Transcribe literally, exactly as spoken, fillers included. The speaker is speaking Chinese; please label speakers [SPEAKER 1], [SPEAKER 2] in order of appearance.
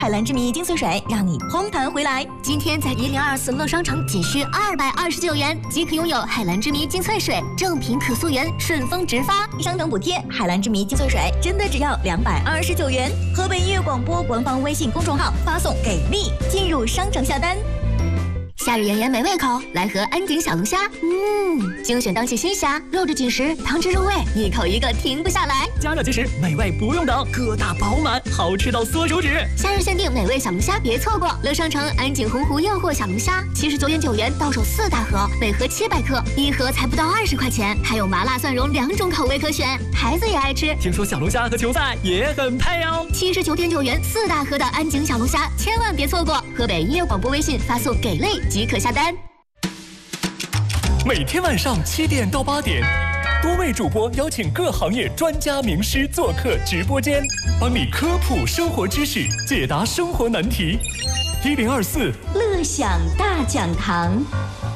[SPEAKER 1] 海蓝之谜精粹水，让你通弹回来。
[SPEAKER 2] 今天在一零二四乐商城仅需二百二十九元即可拥有海蓝之谜精粹水，正品可溯源，顺丰直发，
[SPEAKER 1] 商城补贴。海蓝之谜精粹水真的只要两百二十九元。河北音乐广播官方微信公众号发送给力，进入商城下单。
[SPEAKER 2] 夏日炎炎没胃口，来盒安井小龙虾。嗯，精选当季新虾，肉质紧实，汤汁入味，一口一个停不下来。
[SPEAKER 3] 加热即食，美味不用等，个大饱满，好吃到缩手指。
[SPEAKER 2] 夏日限定美味小龙虾，别错过！乐商城安井洪湖诱惑小龙虾，七十九点九元到手四大盒，每盒七百克，一盒才不到二十块钱，还有麻辣蒜蓉两种口味可选，孩子也爱吃。
[SPEAKER 3] 听说小龙虾和球赛也很配哦。
[SPEAKER 2] 七十九点九元四大盒的安井小龙虾，千万别错过！河北音乐广播微信发送给力即可下单。
[SPEAKER 4] 每天晚上七点到八点，多位主播邀请各行业专家名师做客直播间，帮你科普生活知识，解答生活难题。一零二四
[SPEAKER 1] 乐享大讲堂。